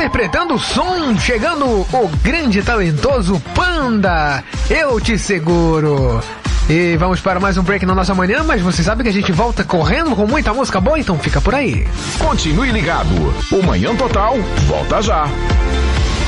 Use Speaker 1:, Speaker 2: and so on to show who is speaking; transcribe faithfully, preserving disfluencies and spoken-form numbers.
Speaker 1: interpretando o som, chegando o grande e talentoso Panda, Eu Te Seguro. E vamos para mais um break na nossa manhã, mas você sabe que a gente volta correndo com muita música boa, então fica por aí.
Speaker 2: Continue ligado, o Manhã Total volta já.